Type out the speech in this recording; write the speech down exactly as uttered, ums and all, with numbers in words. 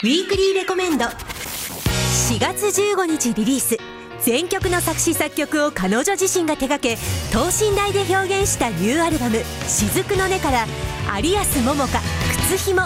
ウィークリーレコメンド。しがつじゅうごにちリリース、全曲の作詞作曲を彼女自身が手掛け、等身大で表現したニューアルバム「雫の音」から有安桃香「靴ひも」